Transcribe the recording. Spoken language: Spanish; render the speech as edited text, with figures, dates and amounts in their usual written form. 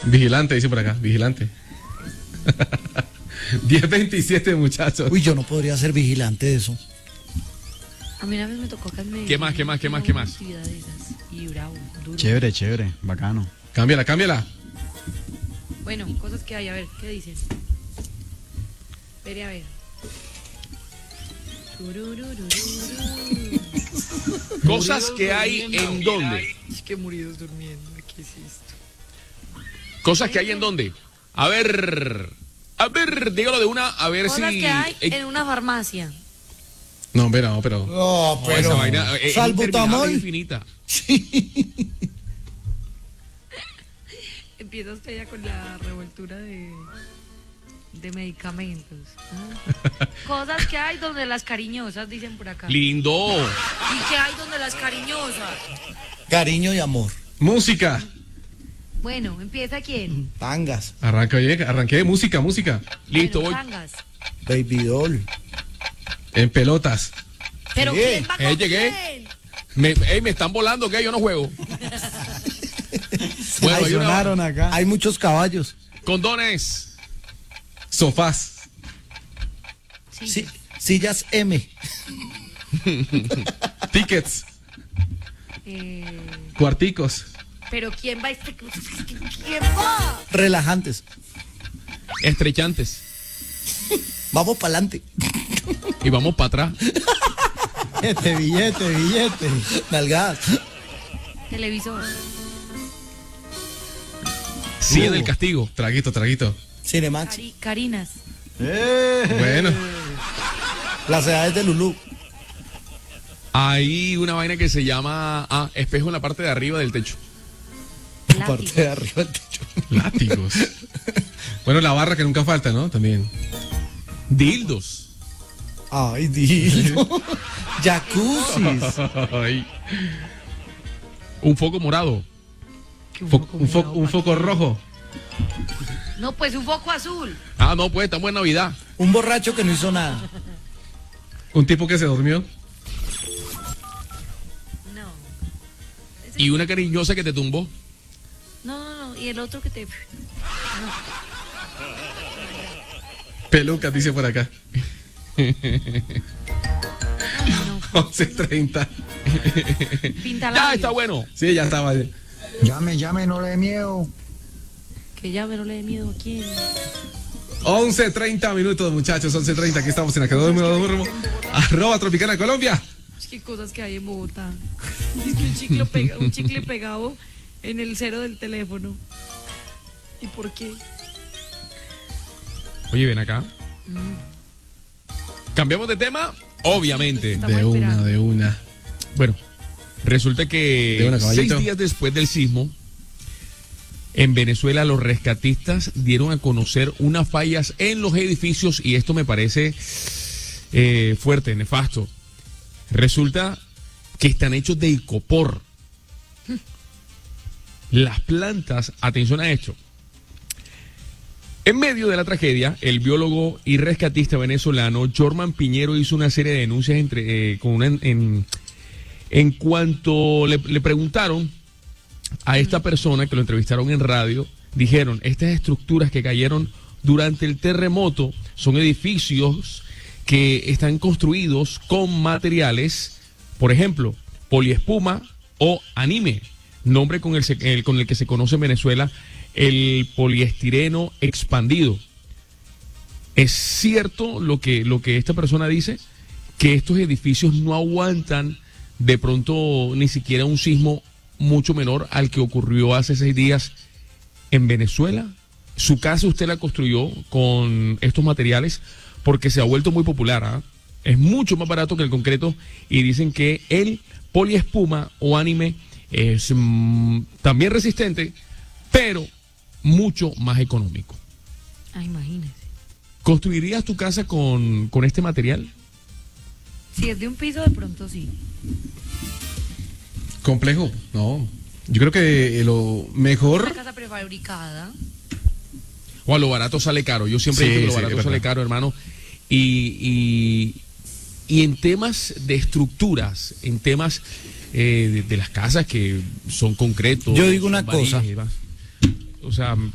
Vigilante, dice por acá, vigilante. 10:27, muchachos. Uy, yo no podría ser vigilante de eso. A mí una vez me tocó acá en Medellín. ¿Qué más? Una actividad de esas. Y bravo, duro. Chévere, bacano. Cámbiala. Bueno, cosas que hay, a ver, ¿qué dicen? Espere a ver. Cosas que hay en dónde. Es que muridos durmiendo, ¿qué es esto? Cosas que hay en dónde. A ver, dígalo de una, a ver Cosas si... que hay en una farmacia. No, pero... No, No, esa vaina es salbutamol. interminable, infinita. Empieza usted ya con la revoltura de medicamentos. Cosas que hay donde las cariñosas, dicen por acá. Lindo. ¿Y qué hay donde las cariñosas? Cariño y amor. Música. Bueno, ¿empieza quién? Tangas. Arranqué de música. Listo, Bueno, voy. tangas. Baby doll. En pelotas. ¿Pero quién va con llegué. quién? Me están volando, ¿qué? Yo no juego. Bueno, Bueno, hay una- Sonaron acá. Hay muchos caballos. Condones. Sofás. Sí. Sillas M. Tickets. Eh, Cuarticos. Pero ¿quién va? ¿Quién va? Relajantes. Estrechantes. Vamos para adelante. Y vamos para atrás. Billete. Nalgadas. Televisor. Sigue del castigo. Traguito. Cinemax. Carinas. Bueno. Las edades de Lulú. Hay una vaina que se llama espejo en la parte de arriba del techo. Parte de arriba del techo. Látigos. Bueno, la barra que nunca falta, ¿no? También. Dildos. Ay, dildo. Jacuzzis. Ay. Un foco morado. Un foco rojo. No, pues un foco azul. No, pues estamos en Navidad. Un borracho que no hizo nada. Un tipo que se durmió. No. Y una cariñosa que te tumbó. No. Y el otro que te... Pelucas, dice por acá. No. 11:30. Pinta Ya está bueno. Sí, ya estaba. Llame, no le dé miedo. Que llame, no le dé miedo a quién. 11:30 minutos, muchachos. 11:30. Aquí estamos en la que duermo. @Tropicana Colombia. Es que cosas que hay en Bogotá. Es que un chicle pegado en el cero del teléfono. ¿Y por qué? Oye, ven acá. ¿Cambiamos de tema? Obviamente. Estamos esperando. De una. Bueno, resulta De que una, caballito. 6 días después del sismo, en Venezuela los rescatistas dieron a conocer unas fallas en los edificios y esto me parece fuerte, nefasto. Resulta que están hechos de icopor. Las plantas, atención a esto. En medio de la tragedia, el biólogo y rescatista venezolano Jorman Piñero hizo una serie de denuncias en cuanto le preguntaron a esta persona que lo entrevistaron en radio, dijeron, estas estructuras que cayeron durante el terremoto son edificios que están construidos con materiales, por ejemplo, poliespuma o anime, nombre con el que se conoce en Venezuela el poliestireno expandido. Es cierto lo que esta persona dice, que estos edificios no aguantan de pronto ni siquiera un sismo mucho menor al que ocurrió hace 6 días en Venezuela. Su casa usted la construyó con estos materiales porque se ha vuelto muy popular. Es mucho más barato que el concreto y dicen que el poliespuma o anime es también resistente, pero mucho más económico. Imagínese. ¿Construirías tu casa con este material? Si es de un piso, de pronto sí. Complejo, no. Yo creo que lo mejor... Una casa prefabricada. O a lo barato sale caro. Yo siempre digo que lo barato sale caro, hermano. Y en temas de estructuras, en temas de las casas que son concretos. Yo digo una cosa. O sea,